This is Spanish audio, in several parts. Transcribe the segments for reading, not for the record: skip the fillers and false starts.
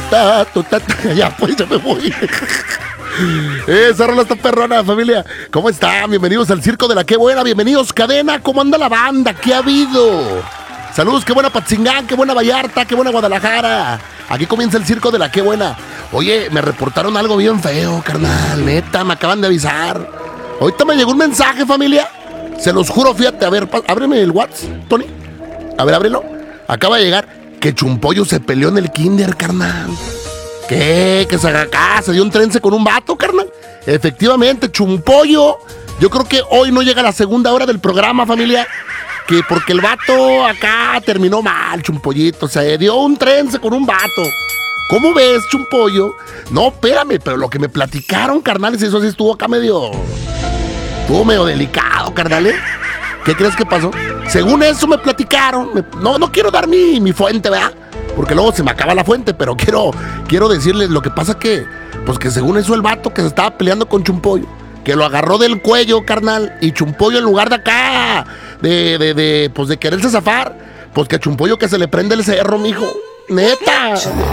Ya, pues, ya me voy. Esa rola está perrona, familia. ¿Cómo están? Bienvenidos al Circo de la Qué Buena. Bienvenidos, cadena. ¿Cómo anda la banda? ¿Qué ha habido? Saludos, qué buena Patzingán, qué buena Vallarta, qué buena Guadalajara. Aquí comienza el Circo de la Qué Buena. Oye, me reportaron algo bien feo, carnal. Neta, me acaban de avisar. Ahorita me llegó un mensaje, familia. Se los juro, fíjate. A ver, ábreme el WhatsApp, Tony. A ver, ábrelo. Acaba de llegar que Chumpollo se peleó en el kinder, carnal. ¿Qué? Que se dio un trence con un vato, carnal. Efectivamente, Chumpollo. Yo creo que hoy no llega la segunda hora del programa, familia. Que porque el vato acá terminó mal, Chumpollito. Se dio un trence con un vato. ¿Cómo ves, Chumpollo? No, espérame, pero lo que me platicaron, carnales, eso sí estuvo acá medio delicado, carnal, ¿eh? ¿Qué crees que pasó? Según eso me platicaron. No quiero dar mi fuente, ¿verdad? Porque luego se me acaba la fuente, pero quiero decirles lo que pasa que según eso el vato que se estaba peleando con Chumpollo, que lo agarró del cuello, carnal, y Chumpollo en lugar de acá, de quererse zafar, pues que a Chumpollo que se le prende el cerro, mijo. Neta,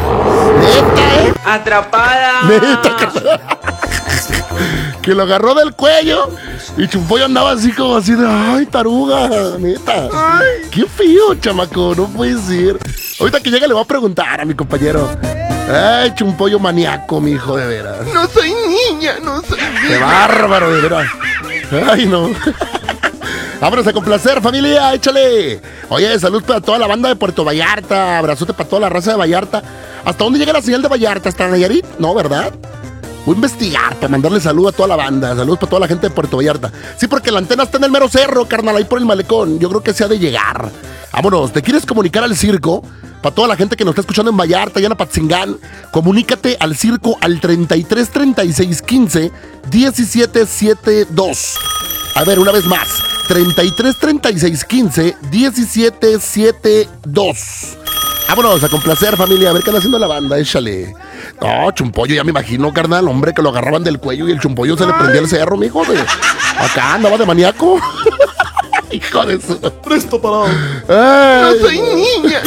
Atrapada. Neta, carnal. Que lo agarró del cuello y Chumpollo andaba así como así de, ay, taruga, neta. Ay. Qué feo, chamaco, no puede ser. Ahorita que llegue le voy a preguntar a mi compañero. Ay, Chumpollo maníaco, mi hijo, de veras. No soy niña. Qué bárbaro, de veras. Ay, no. Vámonos a complacer, familia, échale. Oye, salud para toda la banda de Puerto Vallarta. Abrazote para toda la raza de Vallarta. ¿Hasta dónde llega la señal de Vallarta? ¿Hasta Nayarit? No, ¿verdad? Voy a investigar para mandarle salud a toda la banda. Saludos para toda la gente de Puerto Vallarta. Sí, porque la antena está en el mero cerro, carnal, ahí por el malecón. Yo creo que se ha de llegar. Vámonos, ¿te quieres comunicar al circo? Para toda la gente que nos está escuchando en Vallarta, allá en Apatzingán, comunícate al circo al 33 36 15 17 72. A ver, una vez más. 33 36 15 17 72. Vámonos a complacer, familia. A ver qué anda haciendo la banda, échale. No, Chumpollo, ya me imagino, carnal. Hombre, que lo agarraban del cuello y el Chumpollo se le prendía el cerro, mijo. Acá andaba de maníaco. Hijo de su... Presto parado. Ay. No soy niña.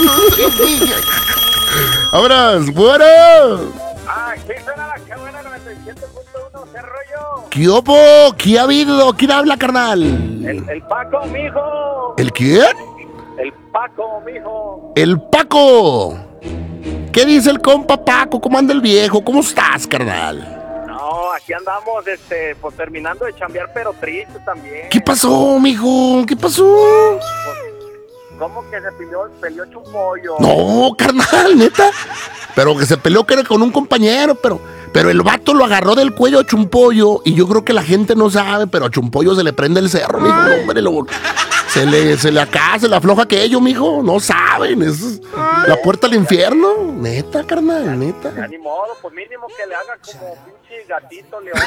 Vámonos, bueno. Aquí suena la Qué Buena 97.1, ¿qué rollo? ¿Qué opo? ¿Qué ha habido? ¿Quién habla, carnal? El Paco, mijo. ¿El quién? El Paco, mijo. El Paco. ¿Qué dice el compa Paco? ¿Cómo anda el viejo? ¿Cómo estás, carnal? No, aquí andamos, pues terminando de chambear, pero triste también. ¿Qué pasó, mijo? ¿Qué pasó? ¿Cómo que se peleó Chumpollo? No, carnal, neta. Pero que se peleó que era con un compañero, pero el vato lo agarró del cuello a Chumpollo y yo creo que la gente no sabe, pero a Chumpollo se le prende el cerro, mijo. No, hombre, se le afloja aquello, mijo. No saben, es la puerta al infierno. Neta, carnal, neta. Ya ni modo, pues mínimo que le haga como pinche gatito león.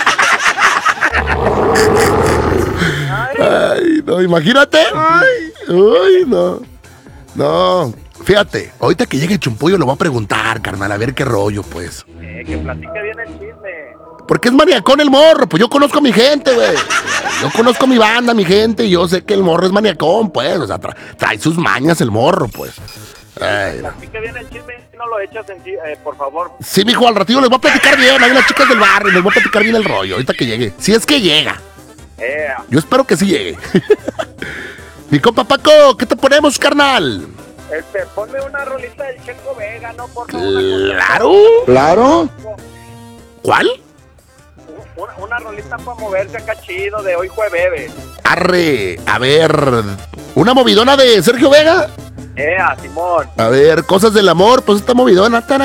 Ay, no, imagínate. Ay, no. No, fíjate, ahorita que llegue Chumpollo lo voy a preguntar, carnal, a ver qué rollo, pues. Que platique bien el chisme. Porque es maniacón el morro, pues yo conozco a mi gente, güey. Yo conozco a mi banda, mi gente, y yo sé que el morro es maniacón, pues. O sea, trae sus mañas el morro, pues. Ay, no. Platique bien el chisme, no lo echas en sí, por favor. Sí, mijo, al ratito les voy a platicar bien, ahí las chicas del barrio, les voy a platicar bien el rollo, ahorita que llegue. Si es que llega. Yo espero que sí llegue. Mi compa Paco, ¿qué te ponemos, carnal? Ponme una rolita del Checo Vega, ¿no? Por Claro. ¿Cuál? Una rolita para moverse acá chido de hoy jueves. Arre, a ver, ¿una movidona de Sergio Vega? Simón. A ver, cosas del amor, pues esta movidona. Esa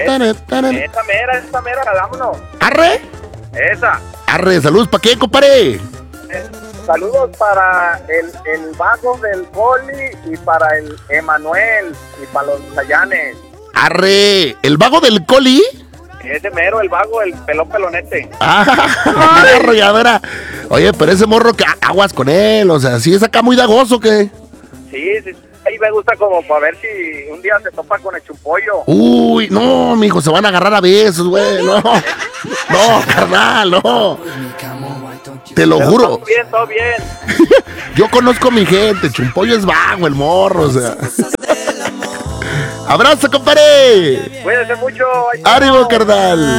mera, vámonos. Arre. Esa. Arre, saludos, ¿para qué, compadre? Saludos para el vago del Poli y para el Emanuel y para los Sayanes. Arre, ¿el vago del Coli? Ese mero, el vago, el pelonete. Arrolladora. Oye, pero ese morro, que aguas con él, o sea, ¿sí es acá muy dagoso que? Sí, ahí me gusta como para ver si un día se topa con el Chumpollo. Uy, no, mijo, se van a agarrar a besos, güey, no. No, carnal, no. Te lo juro. Todo bien. Yo conozco a mi gente, Chumpollo es vago, el morro, o sea. Abrazo, compadre. Cuídense mucho. Ánimo, carnal.